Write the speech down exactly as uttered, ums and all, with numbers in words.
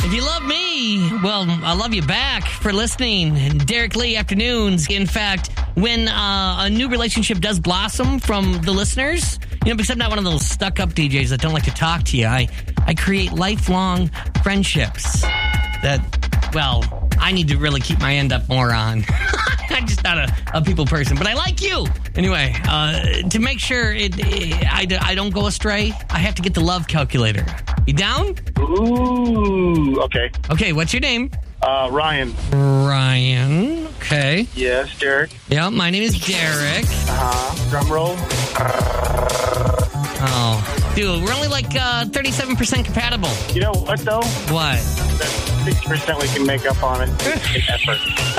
If you love me, well, I love you back for listening. Derek Lee Afternoons. In fact, when uh, a new relationship does blossom from the listeners, you know, because I'm not one of those stuck-up D Js that don't like to talk to you, I, I create lifelong friendships that, well, I need to really keep my end up more on. I'm just not a, a people person, but I like you. Anyway, uh, to make sure it, it, I, I don't go astray, I have to get the love calculator. You down? Ooh, okay. Okay, what's your name? Uh, Ryan. Ryan. Okay. Yes, Derek. Yeah, my name is Derek. Uh-huh. Drum roll. Oh, dude, we're only like uh, thirty-seven percent compatible. You know what, though? What? That sixty percent we can make up on it in effort.